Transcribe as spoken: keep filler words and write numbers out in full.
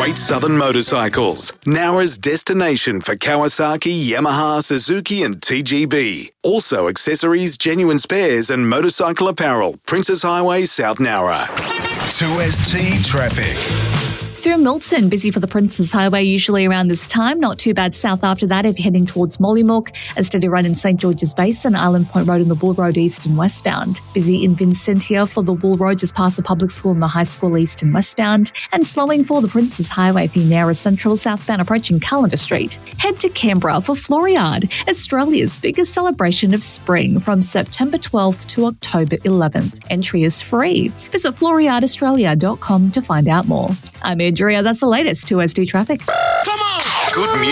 Great Southern Motorcycles, Nowra's destination for Kawasaki, Yamaha, Suzuki and T G B. Also accessories, genuine spares and motorcycle apparel. Princess Highway, South Nowra. two S T Traffic. Through Milton, busy for the Princess Highway usually around this time. Not too bad south after that if you're heading towards Mollymook. A steady run in St George's Basin, Island Point Road and the Wool Road east and westbound. Busy in Vincentia for the Wool Road just past the public school and the high school east and westbound. And slowing for the Princess Highway through Nowra Central southbound approaching Callender Street. Head to Canberra for Floriade, Australia's biggest celebration of spring from September twelfth to October eleventh. Entry is free. Visit floriade australia dot com to find out more. I'm Adria. That's the latest two S D traffic. Come on! Good music.